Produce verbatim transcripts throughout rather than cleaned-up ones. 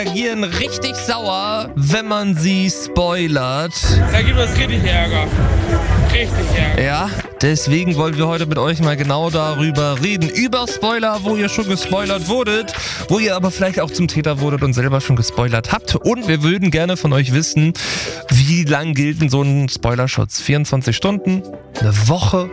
reagieren richtig sauer, wenn man sie spoilert. Da gibt es richtig Ärger. Richtig Ärger. Ja, deswegen wollen wir heute mit euch mal genau darüber reden. Über Spoiler, wo ihr schon gespoilert wurdet, wo ihr aber vielleicht auch zum Täter wurdet und selber schon gespoilert habt. Und wir würden gerne von euch wissen, wie lang gilt denn so ein Spoilerschutz? vierundzwanzig Stunden? Eine Woche?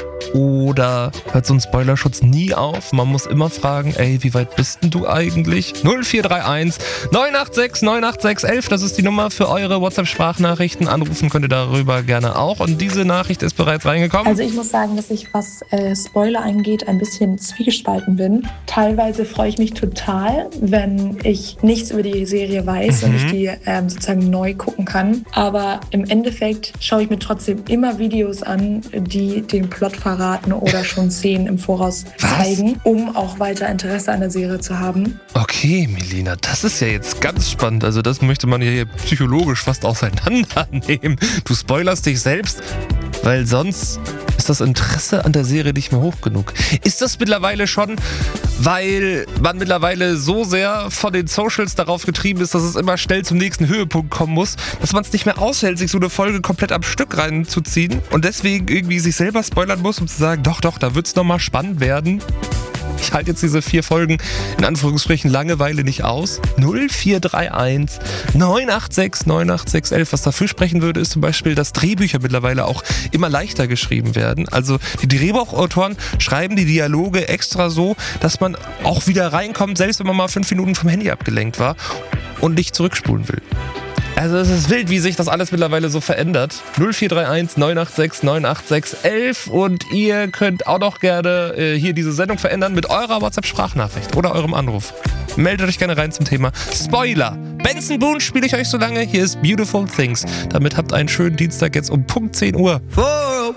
Oder hört so ein Spoilerschutz nie auf? Man muss immer fragen, ey, wie weit bist denn du eigentlich? null vier drei eins neun acht sechs neun acht sechs elf, das ist die Nummer für eure WhatsApp-Sprachnachrichten. Anrufen könnt ihr darüber gerne auch. Und diese Nachricht ist bereits reingekommen. Also ich muss sagen, dass ich, was äh, Spoiler angeht, ein bisschen zwiegespalten bin. Teilweise freue ich mich total, wenn ich nichts über die Serie weiß mhm. und ich die ähm, sozusagen neu gucken kann. Aber im Endeffekt schaue ich mir trotzdem immer Videos an, die den Plot verraten oder schon Szenen im Voraus zeigen, Was? um auch weiter Interesse an der Serie zu haben. Okay, Melina, das ist ja jetzt ganz spannend. Also das möchte man ja hier psychologisch fast auseinandernehmen. Du spoilerst dich selbst, weil sonst ist das Interesse an der Serie nicht mehr hoch genug. Ist das mittlerweile schon, weil man mittlerweile so sehr von den Socials darauf getrieben ist, dass es immer schnell zum nächsten Höhepunkt kommen muss, dass man es nicht mehr aushält, sich so eine Folge komplett am Stück reinzuziehen und deswegen irgendwie sich selber spoilern muss, um zu sagen, doch, doch, da wird es nochmal spannend werden. Ich halte jetzt diese vier Folgen in Anführungsstrichen Langeweile nicht aus. null vier drei eins neun acht sechs neun acht sechs elf. Was dafür sprechen würde, ist zum Beispiel, dass Drehbücher mittlerweile auch immer leichter geschrieben werden. Also die Drehbuchautoren schreiben die Dialoge extra so, dass man auch wieder reinkommt, selbst wenn man mal fünf Minuten vom Handy abgelenkt war und nicht zurückspulen will. Also es ist wild, wie sich das alles mittlerweile so verändert. null vier drei eins neun acht sechs neun acht sechs elf und ihr könnt auch noch gerne äh, hier diese Sendung verändern mit eurer WhatsApp-Sprachnachricht oder eurem Anruf. Meldet euch gerne rein zum Thema Spoiler. Benson Boone spiele ich euch so lange. Hier ist Beautiful Things. Damit habt einen schönen Dienstag jetzt um Punkt zehn Uhr.